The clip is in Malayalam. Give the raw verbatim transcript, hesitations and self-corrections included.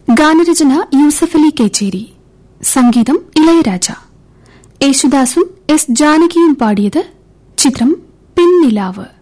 ഗാനരചന യൂസഫലി കേച്ചേരി, സംഗീതം ഇളയരാജ. യേശുദാസും എസ് ജാനകിയും പാടിയത്. ചിത്രം പിൻനിലാവ്.